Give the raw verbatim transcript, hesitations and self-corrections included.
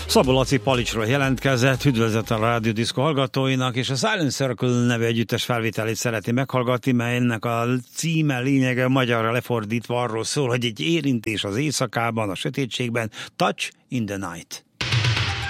Szabó Laci Palicsról jelentkezett, üdvözlet a Rádió Diszkó hallgatóinak, és a Silent Circle nevű együttes felvételét szereti meghallgatni, mert ennek a címe lényege magyarra lefordítva arról szól, hogy egy érintés az éjszakában, a sötétségben, Touch in the Night.